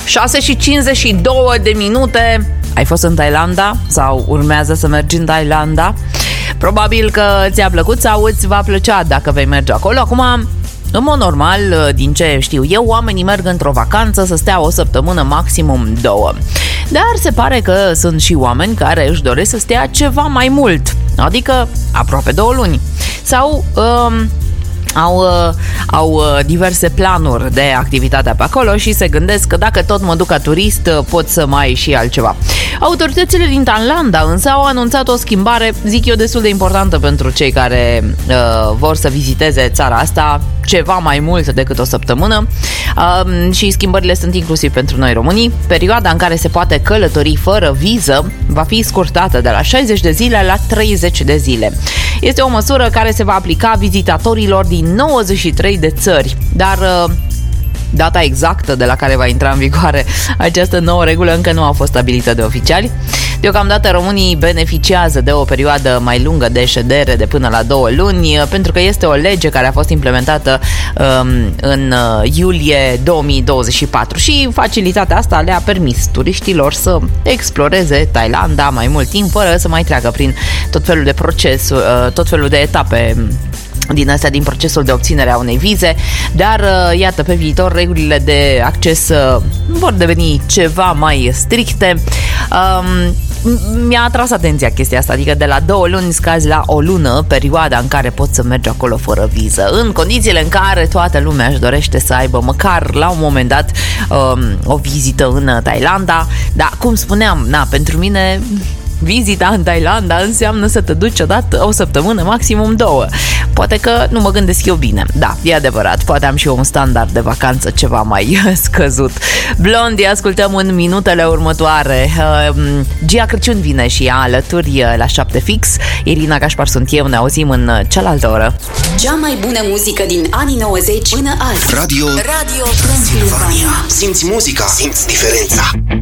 6:52. Ai fost în Thailanda sau urmează să mergi în Thailanda? Probabil că ți-a plăcut sau îți va plăcea dacă vei merge acolo. Acum, în mod normal, din ce știu eu, oamenii merg într-o vacanță să stea o săptămână, maximum 2. Dar se pare că sunt și oameni care își doresc să stea ceva mai mult, adică aproape 2 luni. Sau au diverse planuri de activitate pe acolo și se gândesc că dacă tot mă duc ca turist, pot să mai și altceva. Autoritățile din Thailanda însă au anunțat o schimbare, zic eu, destul de importantă pentru cei care vor să viziteze țara asta ceva mai mult decât o săptămână, și schimbările sunt inclusiv pentru noi românii. Perioada în care se poate călători fără viză va fi scurtată de la 60 de zile la 30 de zile. Este o măsură care se va aplica vizitatorilor din 93 de țări, dar data exactă de la care va intra în vigoare această nouă regulă încă nu a fost stabilită de oficiali. Deocamdată românii beneficiază de o perioadă mai lungă de ședere de până la 2 luni, pentru că este o lege care a fost implementată în iulie 2024 și facilitatea asta le-a permis turiștilor să exploreze Thailanda mai mult timp fără să mai treacă prin tot felul de tot felul de etape din astea din procesul de obținere a unei vize, dar iată, pe viitor regulile de acces vor deveni ceva mai stricte. Mi-a atras atenția chestia asta, adică de la 2 luni scazi la 1 lună perioada în care poți să mergi acolo fără viză, în condițiile în care toată lumea își dorește să aibă măcar la un moment dat o vizită în Thailanda. Dar cum spuneam, pentru mine vizita în Thailanda înseamnă să te duci odată o săptămână, maximum 2. Poate că nu mă gândesc eu bine. Da, e adevărat, poate am și eu un standard de vacanță ceva mai scăzut. Blondie ascultăm în minutele următoare. Gia Crăciun vine și ea alături la 7 fix. Irina Cașpar sunt eu, ne auzim în cealaltă oră. Cea mai bună muzică din anii 90 până azi. Radio Transilvania. Simți muzica, simți diferența.